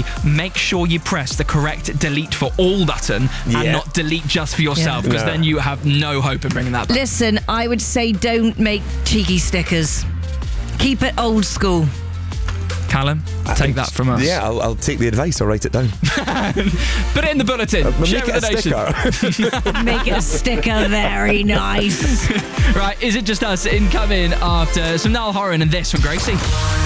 Gracie, make sure you press the correct delete for all button and not delete just for yourself, because then you have no hope of bringing that back. Listen, I would say don't make cheeky stickers. Keep it old school. Callum, take that from us. Yeah, I'll take the advice. I'll write it down. Put it in the bulletin. Share Make it with it the a nation. sticker. Make it a sticker. Very nice. Right, is it just us? Incoming after some Niall Horan and this from Gracie.